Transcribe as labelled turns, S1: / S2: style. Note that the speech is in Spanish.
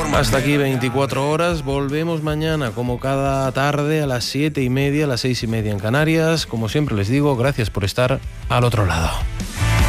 S1: Hasta aquí 24 horas. Volvemos mañana, como cada tarde, a las 7:30, a las 6:30 en Canarias. Como siempre les digo, gracias por estar al otro lado.